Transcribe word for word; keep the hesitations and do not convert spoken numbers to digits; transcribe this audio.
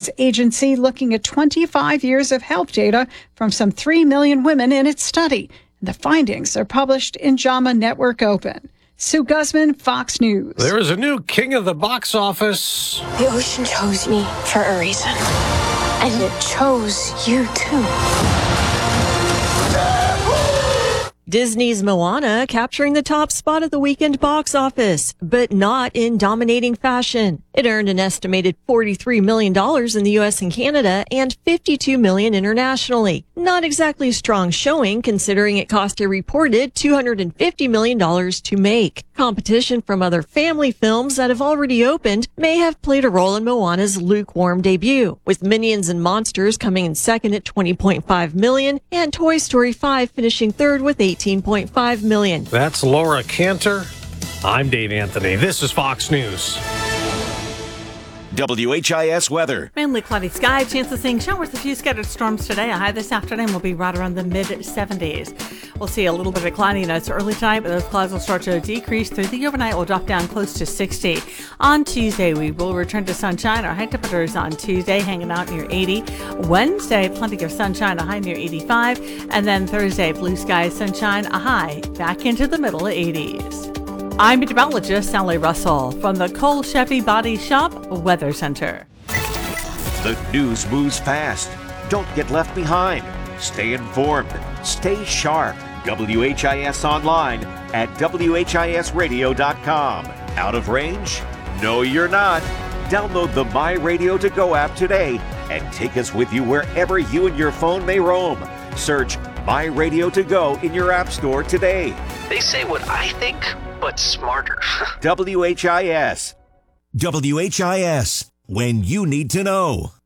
Standards Agency looking at twenty-five years of health data from some three million women in its study. The findings are published in JAMA Network Open. Sue Guzman, Fox News. There is a new king of the box office. The ocean chose me for a reason. And it chose you, too. Disney's Moana capturing the top spot at the weekend box office, but not in dominating fashion. It earned an estimated forty-three million dollars in the U S and Canada and fifty-two million dollars internationally. Not exactly a strong showing considering it cost a reported two hundred fifty million dollars to make. Competition from other family films that have already opened may have played a role in Moana's lukewarm debut, with Minions and Monsters coming in second at twenty point five million dollars and Toy Story five finishing third with eighteen point five million dollars. That's Laura Cantor. I'm Dave Anthony. This is Fox News. W H I S weather. Mainly cloudy sky, chance of seeing showers, a few scattered storms today. A high this afternoon will be right around the mid seventies. We'll see a little bit of cloudiness early tonight, but those clouds will start to decrease through the overnight. We'll drop down close to sixty. On Tuesday, we will return to sunshine. Our high temperatures on Tuesday hanging out near eighty. Wednesday, plenty of sunshine, a high near eighty-five. And then Thursday, blue skies, sunshine, a high back into the middle eighties. I'm meteorologist Sally Russell from the Cole Chevy Body Shop Weather Center. The news moves fast. Don't get left behind. Stay informed. Stay sharp. W H I S online at W H I S radio dot com. Out of range? No, you're not. Download the My Radio To Go app today and take us with you wherever you and your phone may roam. Search My Radio To Go in your app store today. They say what I think, but smarter. W H I S. W H I S, when you need to know.